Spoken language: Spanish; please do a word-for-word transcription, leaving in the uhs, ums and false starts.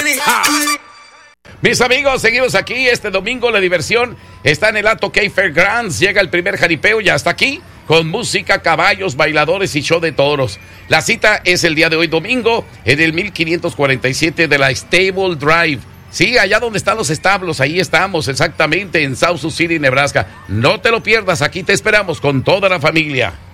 Ja. Mis amigos, seguimos aquí. Este domingo la diversión está en el Ato Key Fairgrounds. Llega el primer jaripeo, ya está aquí, con música, caballos, bailadores y show de toros. La cita es el día de hoy, domingo, en el mil quinientos cuarenta y siete de la Stable Drive. Sí, allá donde están los establos, ahí estamos, exactamente, en South Sioux City, Nebraska. No te lo pierdas, aquí te esperamos con toda la familia.